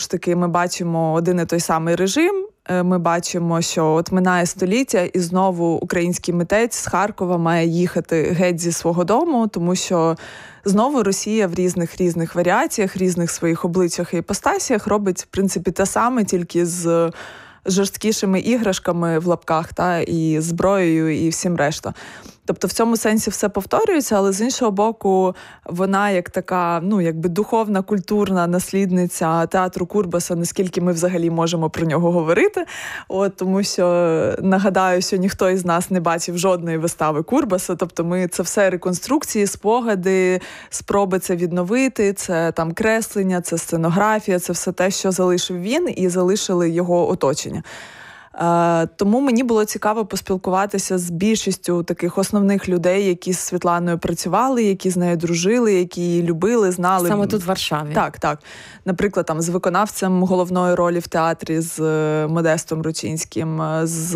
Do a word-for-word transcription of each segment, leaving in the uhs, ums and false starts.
ж таки ми бачимо один і той самий режим. Ми бачимо, що от минає століття, і знову український митець з Харкова має їхати геть зі свого дому, тому що знову Росія в різних-різних варіаціях, різних своїх обличчях і іпостасіях робить, в принципі, те саме, тільки з жорсткішими іграшками в лапках, та, і зброєю, і всім решта. Тобто в цьому сенсі все повторюється, але з іншого боку, вона як така, ну, якби духовна, культурна наслідниця театру Курбаса, наскільки ми взагалі можемо про нього говорити. От, тому що, нагадаю, що ніхто із нас не бачив жодної вистави Курбаса, тобто ми, це все реконструкції, спогади, спроби це відновити, це там креслення, це сценографія, це все те, що залишив він і залишили його оточення. Тому мені було цікаво поспілкуватися з більшістю таких основних людей, які з Світланою працювали, які з нею дружили, які її любили, знали. Саме тут в Варшаві. Так, так. Наприклад, там з виконавцем головної ролі в театрі, з Модестом Ручинським, з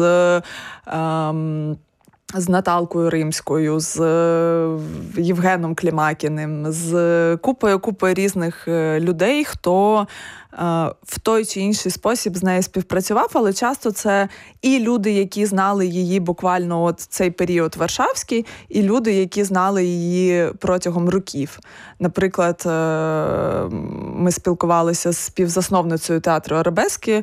ем, з Наталкою Римською, з Євгеном Клімакіним, з купою-купою різних людей, хто в той чи інший спосіб з нею співпрацював, але часто це і люди, які знали її буквально от цей період варшавський, і люди, які знали її протягом років. Наприклад, ми спілкувалися з співзасновницею театру Арабески,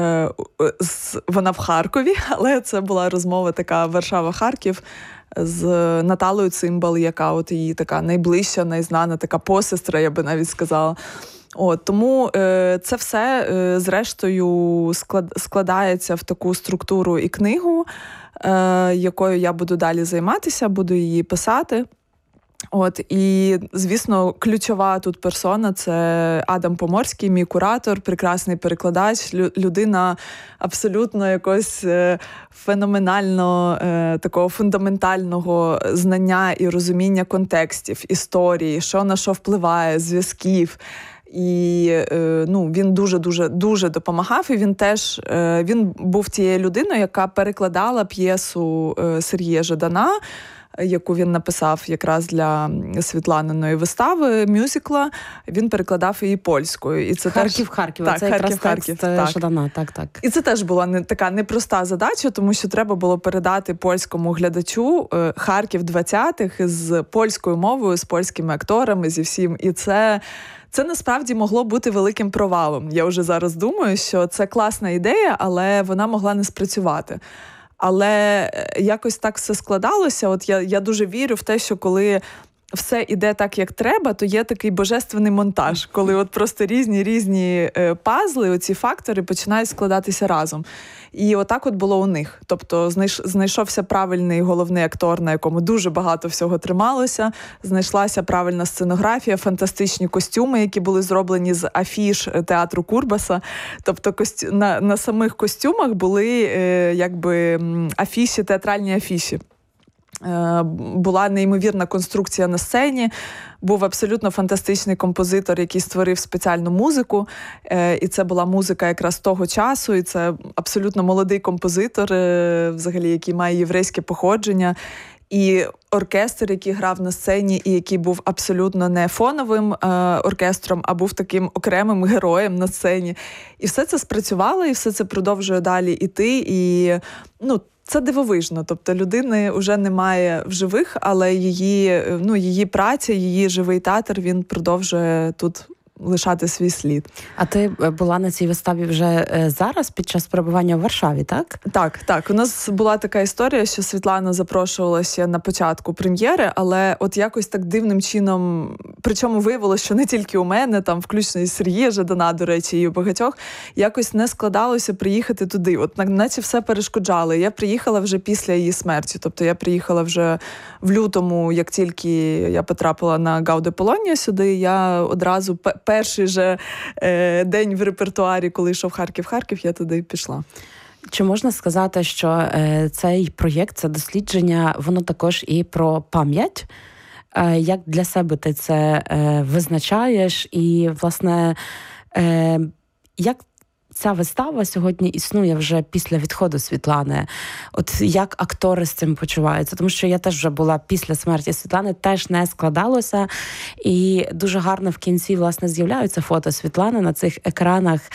вона в Харкові, але це була розмова така Варшава-Харків, з Наталою Цимбал, яка от її така найближча, найзнана, така посестра, я би навіть сказала. От, тому е, це все, е, зрештою, склад, складається в таку структуру і книгу, е, якою я буду далі займатися, буду її писати. От, і, звісно, ключова тут персона – це Адам Поморський, мій куратор, прекрасний перекладач, людина абсолютно якось е, феноменально е, такого фундаментального знання і розуміння контекстів, історії, що на що впливає, зв'язків. І е, ну, він дуже-дуже дуже допомагав, і він теж е, він був тією людиною, яка перекладала п'єсу е, Сергія Жадана, яку він написав якраз для Світланиної вистави, мюзикла, він перекладав її польською. І це Харків, теж... Харків, так, це Харків, якраз Харків, текст так. Жадана, так, так. І це теж була не така непроста задача, тому що треба було передати польському глядачу е, Харків двадцятих з польською мовою, з польськими акторами, зі всім. І це... Це насправді могло бути великим провалом. Я вже зараз думаю, що це класна ідея, але вона могла не спрацювати. Але якось так все складалося. От я, я дуже вірю в те, що коли все іде так, як треба, то є такий божественний монтаж, коли от просто різні-різні пазли, оці фактори починають складатися разом. І отак от було у них. Тобто знайшовся правильний головний актор, на якому дуже багато всього трималося, знайшлася правильна сценографія, фантастичні костюми, які були зроблені з афіш театру Курбаса. Тобто костю... на, на самих костюмах були е, якби афіші, театральні афіші. Була неймовірна конструкція на сцені, був абсолютно фантастичний композитор, який створив спеціальну музику, і це була музика якраз того часу, і це абсолютно молодий композитор, взагалі, який має єврейське походження, і оркестр, який грав на сцені, і який був абсолютно не фоновим е, оркестром, а був таким окремим героєм на сцені. І все це спрацювало, і все це продовжує далі іти, і, ну, це дивовижно, тобто людини вже немає в живих, але її, ну, її праця, її живий театр, він продовжує тут лишати свій слід. А ти була на цій виставі вже зараз, під час перебування в Варшаві, так? Так, так. У нас була така історія, що Світлана запрошувала ще на початку прем'єри, але от якось так дивним чином, причому виявилося, що не тільки у мене, там включно і Сергія Жадана, до речі, і у багатьох, якось не складалося приїхати туди. От наче все перешкоджало. Я приїхала вже після її смерті, тобто я приїхала вже в лютому, як тільки я потрапила на Гауде Полонія сюди, я одразу перший же е, день в репертуарі, коли йшов Харків-Харків, я туди пішла. Чи можна сказати, що е, цей проєкт, це дослідження, воно також і про пам'ять? Е, як для себе ти це е, визначаєш? І, власне, е, як ця вистава сьогодні існує вже після відходу Світлани? От як актори з цим почуваються? Тому що я теж вже була після смерті Світлани, теж не складалося. І дуже гарно в кінці, власне, з'являються фото Світлани на цих екранах